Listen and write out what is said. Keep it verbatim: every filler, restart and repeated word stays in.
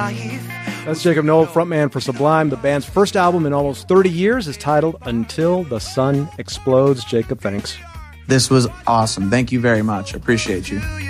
life. That's Jacob Noll, frontman for Sublime. The band's first album in almost thirty years is titled Until the Sun Explodes. Jacob, thanks. This was awesome. Thank you very much. Appreciate you.